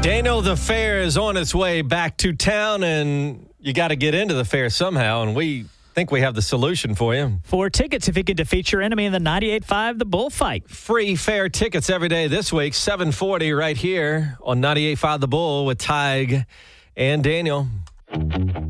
Daniel, the fair is on its way back to town, and you got to get into the fair somehow, and we think we have the solution for you. 4 tickets if you could defeat your enemy in the 98.5 The Bullfight. Free fair tickets every day this week, 7:40 right here on 98.5 The Bull with Tig and Daniel.